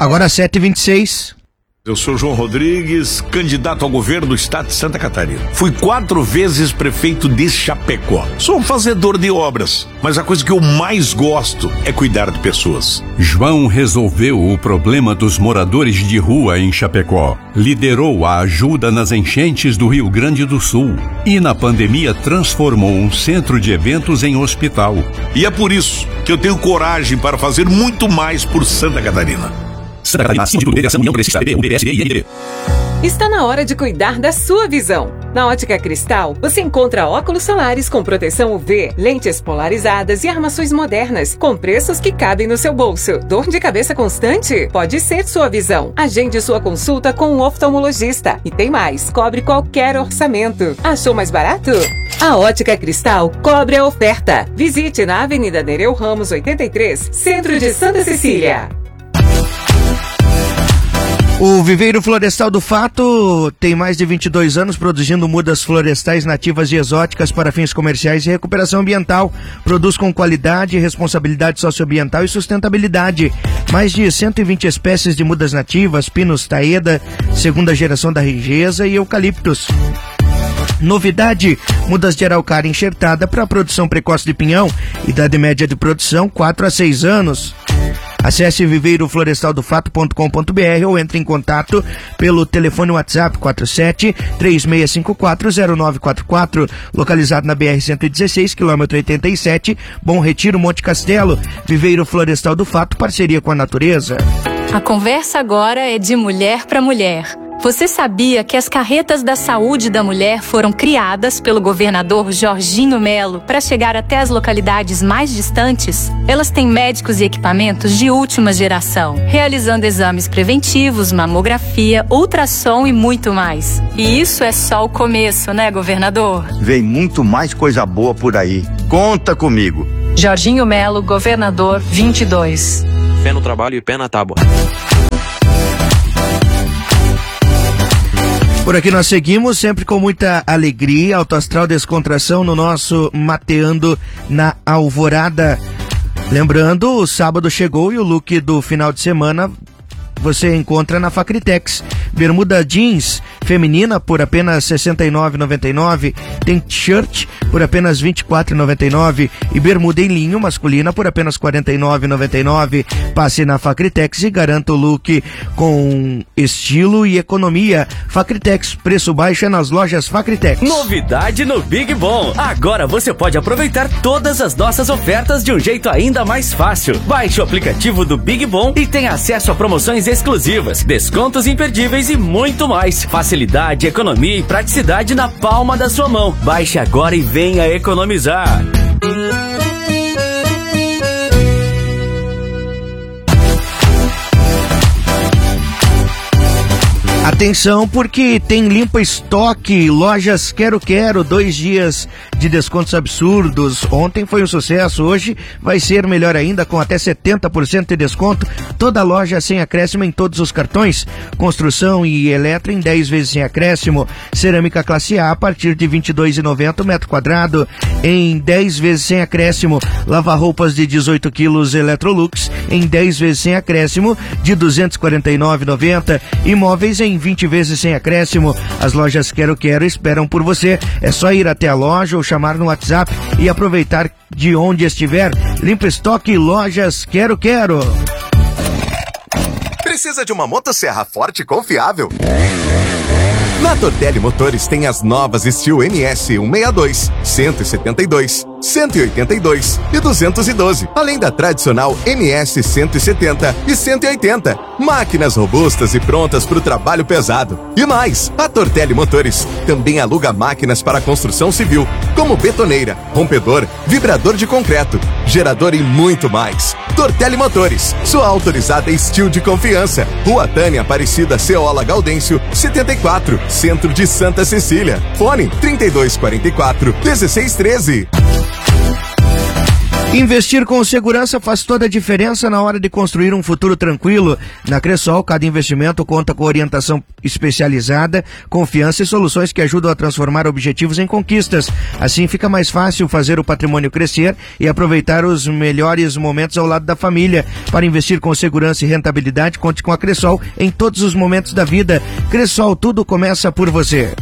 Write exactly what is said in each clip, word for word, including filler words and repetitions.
Agora sete e vinte e seis. Eu sou João Rodrigues, candidato ao governo do estado de Santa Catarina. Fui quatro vezes prefeito de Chapecó. Sou um fazedor de obras, mas a coisa que eu mais gosto é cuidar de pessoas. João resolveu o problema dos moradores de rua em Chapecó. Liderou a ajuda nas enchentes do Rio Grande do Sul. E na pandemia transformou um centro de eventos em hospital. E é por isso que eu tenho coragem para fazer muito mais por Santa Catarina. Santa Catarina, acima de tudo, Federação União Progressista, P B, U B P S D e I M D B. Está na hora de cuidar da sua visão. Na Ótica Cristal, você encontra óculos solares com proteção U V, lentes polarizadas e armações modernas, com preços que cabem no seu bolso. Dor de cabeça constante? Pode ser sua visão. Agende sua consulta com um oftalmologista. E tem mais, cobre qualquer orçamento. Achou mais barato? A Ótica Cristal cobre a oferta. Visite na Avenida Nereu Ramos oitenta e três, Centro de Santa Cecília. O Viveiro Florestal do Fato tem mais de vinte e dois anos produzindo mudas florestais nativas e exóticas para fins comerciais e recuperação ambiental. Produz com qualidade, responsabilidade socioambiental e sustentabilidade. Mais de cento e vinte espécies de mudas nativas, pinos taeda, segunda geração da rigesa e eucaliptos. Novidade, mudas de araucária enxertada para produção precoce de pinhão, idade média de produção quatro a seis anos. Acesse viveiro florestal do fato ponto com ponto b r ou entre em contato pelo telefone WhatsApp quatro sete três seis cinco quatro zero nove quatro quatro, localizado na B R cento e dezesseis, quilômetro oitenta e sete, Bom Retiro, Monte Castelo. Viveiro Florestal do Fato, parceria com a natureza. A conversa agora é de mulher para mulher. Você sabia que as carretas da saúde da mulher foram criadas pelo governador Jorginho Melo para chegar até as localidades mais distantes? Elas têm médicos e equipamentos de última geração, realizando exames preventivos, mamografia, ultrassom e muito mais. E isso é só o começo, né, governador? Vem muito mais coisa boa por aí. Conta comigo. Jorginho Melo, governador vinte e dois. Fé no trabalho e pé na tábua. Por aqui nós seguimos sempre com muita alegria, alto astral, descontração no nosso Mateando na Alvorada. Lembrando, o sábado chegou e o look do final de semana você encontra na Facritex. Bermuda jeans feminina por apenas sessenta e nove reais e noventa e nove centavos, tem t-shirt por apenas vinte e quatro reais e noventa e nove centavos e bermuda em linho masculina por apenas quarenta e nove reais e noventa e nove centavos. Passe na Facritex e garanta o look com estilo e economia. Facritex, preço baixo é nas lojas Facritex. Novidade no Big Bom. Agora você pode aproveitar todas as nossas ofertas de um jeito ainda mais fácil. Baixe o aplicativo do Big Bom e tenha acesso a promoções exclusivas, descontos imperdíveis e muito mais. Facilidade, economia e praticidade na palma da sua mão. Baixe agora e venha economizar. Atenção, porque tem limpa estoque, lojas Quero Quero, dois dias de descontos absurdos. Ontem foi um sucesso, hoje vai ser melhor ainda, com até setenta por cento de desconto. Toda loja sem acréscimo em todos os cartões. Construção e eletro em dez vezes sem acréscimo. Cerâmica classe A a partir de vinte e dois reais e noventa centavos metro quadrado em dez vezes sem acréscimo. Lava-roupas de dezoito quilos Electrolux em dez vezes sem acréscimo de duzentos e quarenta e nove reais e noventa centavos. Imóveis em vinte vezes sem acréscimo. As lojas Quero Quero esperam por você. É só ir até a loja ou chamar no WhatsApp e aproveitar de onde estiver. Limpa estoque, lojas Quero Quero. Precisa de uma motosserra forte e confiável? Na Tortelli Motores tem as novas Steel M S cento e sessenta e dois, cento e setenta e dois, cento e oitenta e dois e duzentos e doze, além da tradicional M S cento e setenta e cento e oitenta. Máquinas robustas e prontas para o trabalho pesado. E mais, a Tortelli Motores também aluga máquinas para construção civil, como betoneira, rompedor, vibrador de concreto, gerador e muito mais. Tortelli Motores, sua autorizada Steel de confiança. Rua Tânia Aparecida Ceola Gaudêncio, setenta e quatro, Centro de Santa Cecília. Fone trinta e dois quarenta e quatro, dezesseis treze. Investir com segurança faz toda a diferença na hora de construir um futuro tranquilo. Na Cressol, cada investimento conta com orientação especializada, confiança e soluções que ajudam a transformar objetivos em conquistas. Assim fica mais fácil fazer o patrimônio crescer e aproveitar os melhores momentos ao lado da família. Para investir com segurança e rentabilidade, conte com a Cressol em todos os momentos da vida. Cressol, tudo começa por você.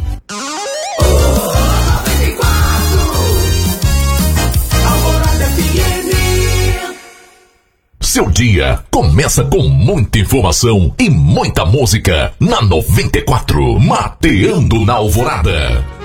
Seu dia começa com muita informação e muita música na noventa e quatro, Mateando na Alvorada.